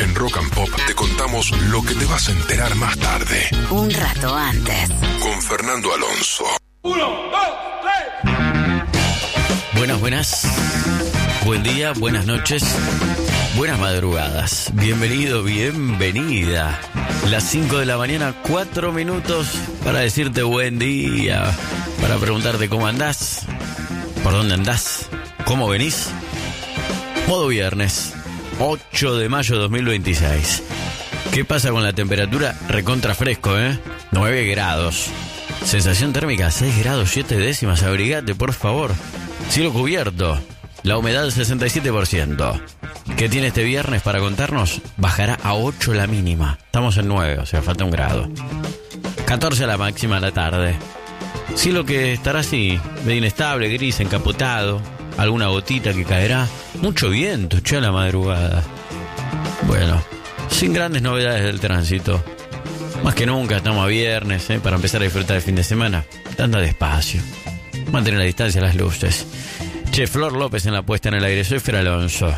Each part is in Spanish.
En Rock and Pop te contamos lo que te vas a enterar más tarde. Un rato antes. Con Fernando Alonso. 1, 2, 3. Buenas. Buen día, buenas noches, buenas madrugadas. Bienvenido, bienvenida. Las 5 de la mañana, 4 minutos para decirte buen día, para preguntarte cómo andás, por dónde andás, cómo venís. Modo viernes, 8 de mayo de 2026. ¿Qué pasa con la temperatura? Recontra fresco, 9 grados. Sensación térmica 6 grados 7 décimas. Abrigate, por favor. Cielo cubierto. La humedad 67%. ¿Qué tiene este viernes para contarnos? Bajará a 8 la mínima. Estamos en 9, o sea, falta un grado. 14 la máxima a la tarde. Cielo que estará así, medio inestable, gris, encapotado. Alguna gotita que caerá. Mucho viento, a la madrugada. Bueno, sin grandes novedades del tránsito. Más que nunca estamos a viernes, para empezar a disfrutar el fin de semana. Anda despacio. Mantener la distancia a las luces. Che, Flor López en la puesta en el aire. Soy Fer Alonso.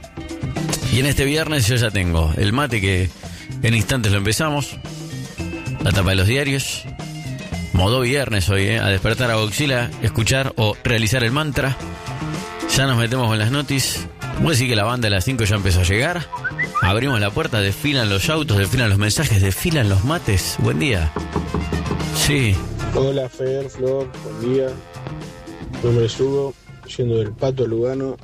Y en este viernes yo ya tengo el mate que en instantes lo empezamos. La tapa de los diarios. Modo viernes hoy, a despertar a Godzilla, escuchar o realizar el mantra. Ya nos metemos con las noticias. Voy a decir que la banda de las 5 ya empezó a llegar. Abrimos la puerta, desfilan los autos, desfilan los mensajes, desfilan los mates. Buen día. Sí. Hola Fer, Flor, buen día. Mi nombre es Hugo, yendo del Pato a Lugano.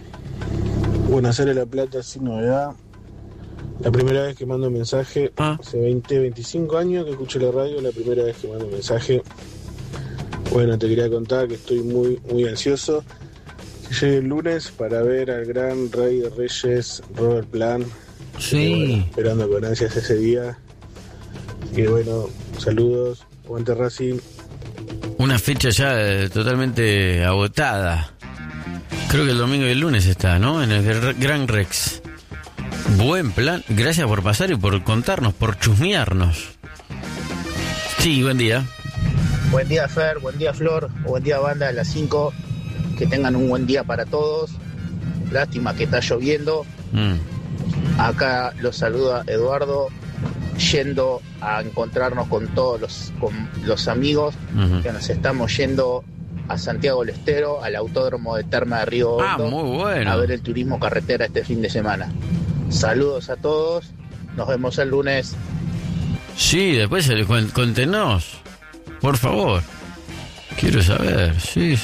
Buenos Aires, La Plata, sin novedad. La primera vez que mando un mensaje, hace 25 años que escuché la radio, la primera vez que mando un mensaje. Bueno, te quería contar que estoy muy ansioso. Que llegue el lunes para ver al gran rey de reyes, Robert Plant. Sí. Bueno, esperando con ansias ese día. Y bueno, saludos, aguante Racing. Una fecha ya totalmente agotada. Creo que el domingo y el lunes está, ¿no? En el Gran Rex. Buen plan. Gracias por pasar y por contarnos, por chusmearnos. Sí, buen día. Buen día, Fer. Buen día, Flor. Buen día, banda de las 5. Que tengan un buen día para todos. Lástima que está lloviendo. Acá los saluda Eduardo, yendo a encontrarnos con todos los amigos que nos estamos yendo a Santiago del Estero, al autódromo de Terma de Río Hondo, muy bueno. a ver el turismo carretera este fin de semana. Saludos a todos, nos vemos el lunes. Sí, después contenos, por favor. Quiero saber, sí.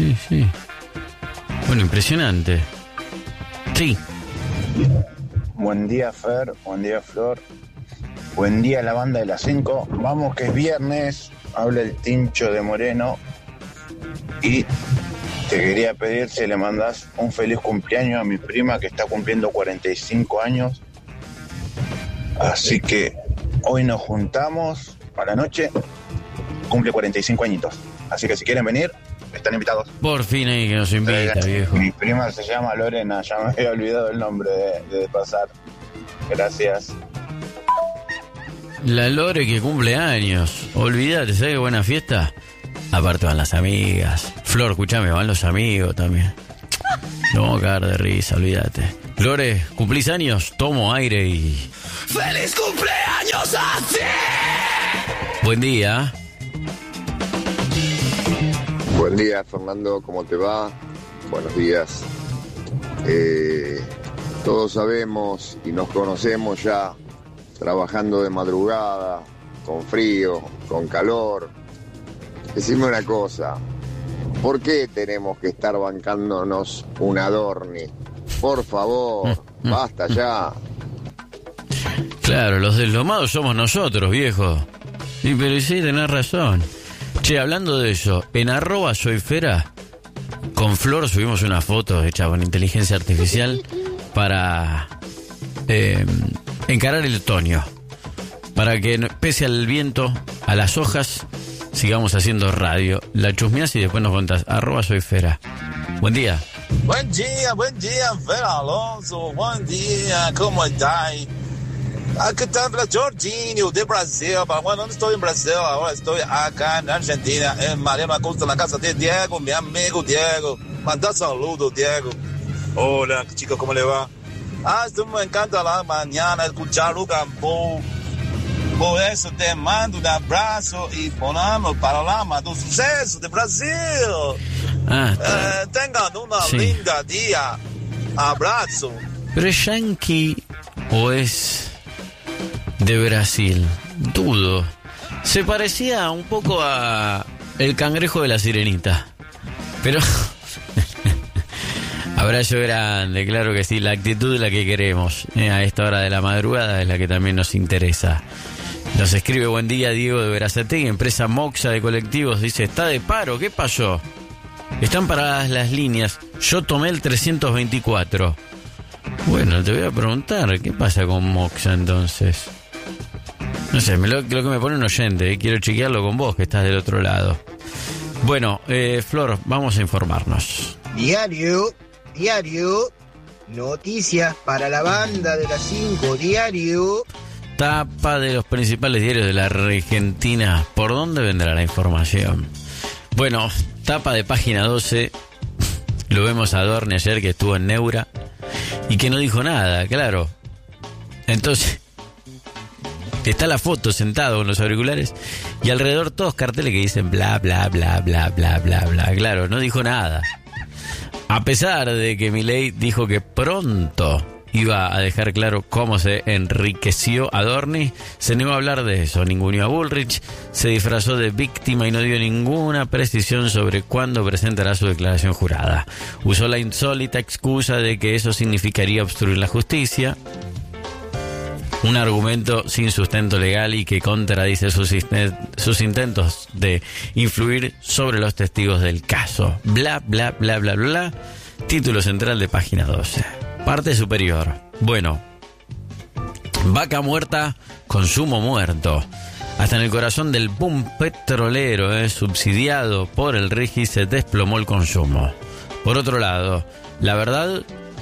Bueno, impresionante. Sí. Buen día, Fer, buen día, Flor. Buen día, la banda de las 5. Vamos que es viernes, habla el Tincho de Moreno. Y te quería pedir si le mandás un feliz cumpleaños a mi prima que está cumpliendo 45 años. Así que hoy nos juntamos a la noche, cumple 45 añitos. Así que si quieren venir, están invitados. Por fin ahí que nos invita, viejo. Mi prima se llama Lorena, ya me había olvidado el nombre de pasar. Gracias. La Lore que cumple años. Olvídate, ¿sabes qué buena fiesta? Aparte van las amigas. Flor, escúchame, van los amigos también. No vamos a cagar de risa, olvídate. Lore, ¿cumplís años? Tomo aire y... ¡Feliz cumpleaños a ti! Buen día. Buen día, Fernando, ¿cómo te va? Buenos días. Todos sabemos y nos conocemos ya, trabajando de madrugada, con frío, con calor. Decime una cosa, ¿por qué tenemos que estar bancándonos un Adorni? Por favor, basta ya. Claro, los deslomados somos nosotros, viejo. Sí, pero sí, tenés razón. Che, hablando de eso, en @soyfera, con Flor subimos una foto hecha con inteligencia artificial para encarar el otoño. Para que, pese al viento, a las hojas, sigamos haciendo radio. La chusmeás y después nos contás. @soyfera. Buen día. Buen día, Fer Alonso. Buen día, ¿cómo estás? Aquí está Jorginho de Brasil. Bueno, no estoy en Brasil, ahora estoy acá en Argentina, en Mariano Acosta, en la casa de Diego, mi amigo Diego. Manda saludos, Diego. Hola, chicos, ¿cómo le va? Me encanta la mañana escuchar Rock and Pop. Por eso te mando un abrazo y ponemos el panorama del suceso de Brasil. Tengan una linda día. Abrazo. ¿Pero es yankee o es de Brasil? Dudo. Se parecía un poco a el cangrejo de la sirenita. Pero... Abrazo grande, claro que sí. La actitud es la que queremos. A esta hora de la madrugada es la que también nos interesa. Nos escribe buen día Diego de Berazategui, empresa Moxa de colectivos. Dice, está de paro, ¿qué pasó? Están paradas las líneas. Yo tomé el 324. Bueno, te voy a preguntar, ¿qué pasa con Moxa entonces? No sé, lo que me pone un oyente, quiero chequearlo con vos que estás del otro lado. Bueno, Flor, vamos a informarnos. Diario, noticias para la banda de las 5, diario. Tapa de los principales diarios de la Argentina. ¿Por dónde vendrá la información? Bueno, tapa de página 12. Lo vemos a Adorni ayer que estuvo en Neura y que no dijo nada, claro. Entonces, está la foto sentado con los auriculares y alrededor todos carteles que dicen bla, bla, bla, bla, bla, bla, bla. Claro, no dijo nada. A pesar de que Milei dijo que pronto iba a dejar claro cómo se enriqueció Adorni, se negó a hablar de eso, ninguneó a Bullrich, se disfrazó de víctima y no dio ninguna precisión sobre cuándo presentará su declaración jurada. Usó la insólita excusa de que eso significaría obstruir la justicia, un argumento sin sustento legal y que contradice sus intentos de influir sobre los testigos del caso. Bla, bla, bla, bla, bla. Título central de página 12. Parte superior. Bueno, vaca muerta, consumo muerto. Hasta en el corazón del boom petrolero, subsidiado por el RIGI, se desplomó el consumo. Por otro lado, la verdad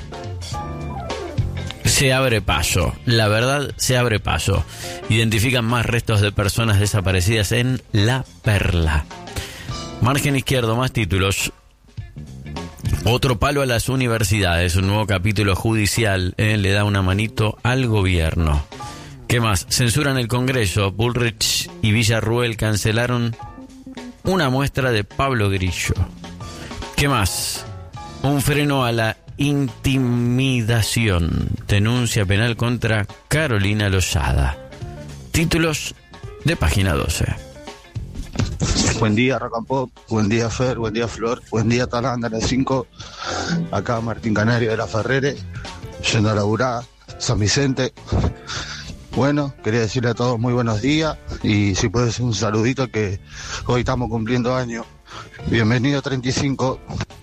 se abre paso. La verdad se abre paso. Identifican más restos de personas desaparecidas en La Perla. Margen izquierdo, más títulos. Otro palo a las universidades, un nuevo capítulo judicial, le da una manito al gobierno. ¿Qué más? Censuran el Congreso. Bullrich y Villarruel cancelaron una muestra de Pablo Grillo. ¿Qué más? Un freno a la intimidación. Denuncia penal contra Carolina Lozada. Títulos de página 12. Buen día, Rock and Pop. Buen día, Fer. Buen día, Flor. Buen día, Talanda, de 5. Acá Martín Canario de la Ferrere, yendo a laburar, San Vicente. Bueno, quería decirle a todos muy buenos días y si puedes un saludito que hoy estamos cumpliendo años. Bienvenido 35.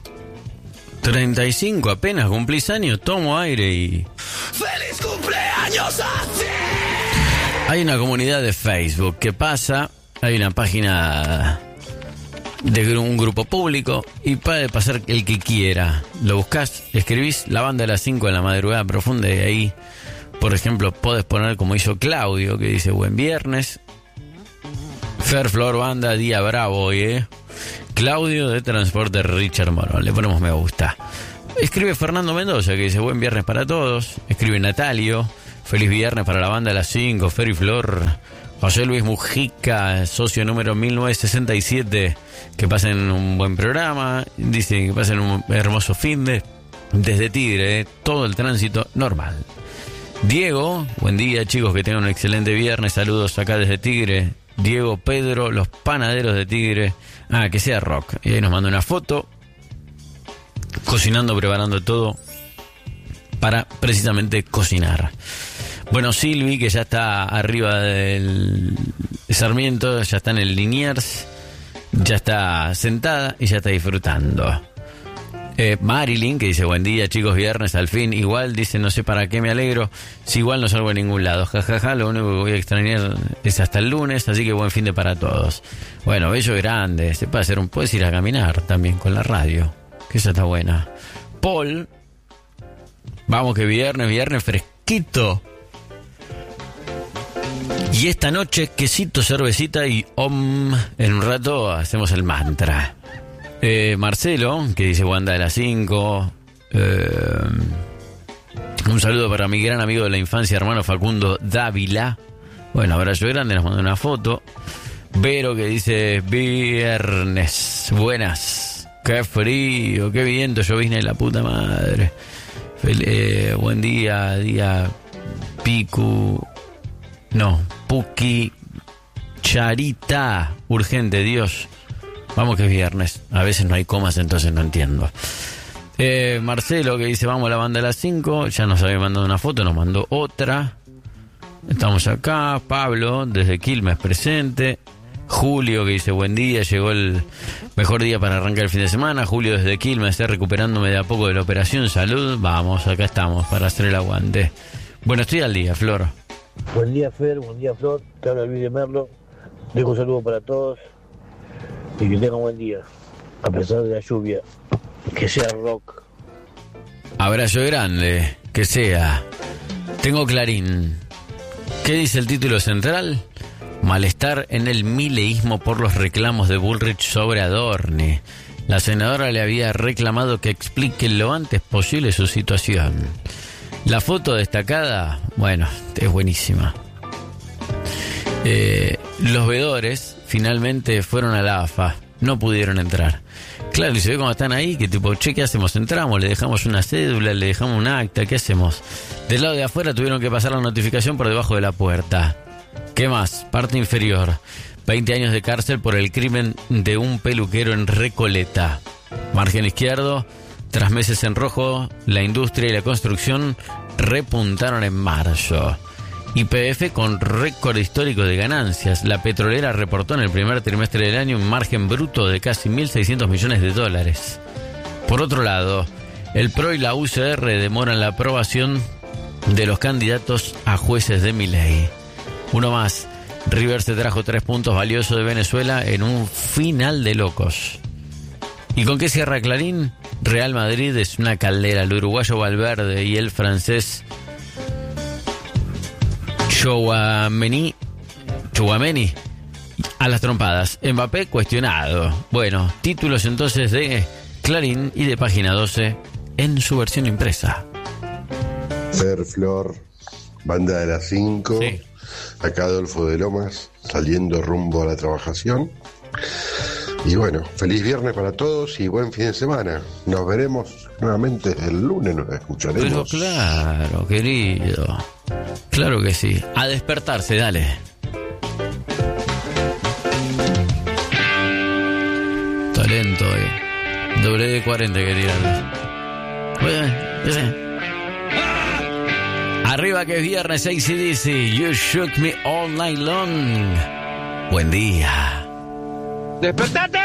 35, apenas cumplís años, tomo aire y... ¡Feliz cumpleaños a ti! Hay una comunidad de Facebook, ¿qué pasa? Hay una página de un grupo público y puede pasar el que quiera. Lo buscás, escribís La Banda de las 5 en la madrugada profunda y ahí, por ejemplo, podés poner como hizo Claudio, que dice buen viernes. Fer, Flor, Banda, día bravo hoy, Claudio de Transporte Richard Morón, le ponemos me gusta. Escribe Fernando Mendoza, que dice buen viernes para todos. Escribe Natalio, feliz viernes para la Banda de las 5, Fer y Flor. José Luis Mujica, socio número 1967, que pasen un buen programa, dice que pasen un hermoso fin de desde Tigre, todo el tránsito normal. Diego, buen día chicos, que tengan un excelente viernes, saludos acá desde Tigre. Diego, Pedro, los panaderos de Tigre, que sea rock. Y ahí nos manda una foto, cocinando, preparando todo para precisamente cocinar. Bueno, Silvi, que ya está arriba del Sarmiento, ya está en el Liniers, ya está sentada y ya está disfrutando. Marilyn, que dice buen día chicos, viernes al fin. Igual dice no sé para qué me alegro, si igual no salgo a ningún lado, jajaja, lo único que voy a extrañar es hasta el lunes, así que buen fin de para todos. Bueno, bello grande, se puede hacer puedes ir a caminar también con la radio, que esa está buena. Paul, vamos que viernes fresquito. Y esta noche, quesito, cervecita y en un rato hacemos el mantra. Marcelo, que dice Wanda de las 5. Un saludo para mi gran amigo de la infancia, hermano Facundo Dávila. Bueno, abrazo grande, nos mandó una foto. Vero que dice viernes. Buenas. Qué frío, qué viento, llovizna de la puta madre. Buen día, día Picu. No, Puki Charita. Urgente, Dios. Vamos que es viernes. A veces no hay comas, entonces no entiendo. Marcelo que dice vamos a la banda de las 5. Ya nos había mandado una foto, nos mandó otra. Estamos acá. Pablo desde Quilmes presente. Julio que dice buen día, llegó el mejor día para arrancar el fin de semana. Julio desde Quilmes, está recuperándome de a poco de la operación. Salud, vamos, acá estamos para hacer el aguante. Bueno, estoy al día, Flor. Buen día, Fer, buen día, Flor. Te habla Luis de Merlo. Dejo un saludo para todos y que tengan buen día, a pesar de la lluvia. Que sea rock. Abrazo grande, que sea. Tengo Clarín. ¿Qué dice el título central? Malestar en el mileísmo por los reclamos de Bullrich sobre Adorni. La senadora le había reclamado que explique lo antes posible su situación. La foto destacada, bueno, es buenísima. Los veedores finalmente fueron a la AFA, no pudieron entrar. Claro, y se ve como están ahí, que tipo, che, ¿qué hacemos? ¿Entramos? ¿Le dejamos una cédula? ¿Le dejamos un acta? ¿Qué hacemos? Del lado de afuera tuvieron que pasar la notificación por debajo de la puerta. ¿Qué más? Parte inferior. 20 años de cárcel por el crimen de un peluquero en Recoleta. Margen izquierdo. Tras meses en rojo, la industria y la construcción repuntaron en marzo. YPF con récord histórico de ganancias. La petrolera reportó en el primer trimestre del año un margen bruto de casi 1.600 millones de dólares. Por otro lado, el PRO y la UCR demoran la aprobación de los candidatos a jueces de Milei. Uno más. River se trajo 3 puntos valiosos de Venezuela en un final de locos. ¿Y con qué cierra Clarín? Real Madrid es una caldera. El uruguayo Valverde y el francés Chouameni a las trompadas. Mbappé cuestionado. Bueno, títulos entonces de Clarín y de Página 12 en su versión impresa. Fer, Flor, banda de las 5. Sí. Acá Adolfo de Lomas, saliendo rumbo a la trabajación. Y bueno, feliz viernes para todos y buen fin de semana. Nos veremos nuevamente el lunes, nos escucharemos. Pero claro, querido. Claro que sí. A despertarse, dale. Talento, WD-40 que tirarle. Arriba que es viernes, AC/DC. You shook me all night long. Buen día. ¡Despertate!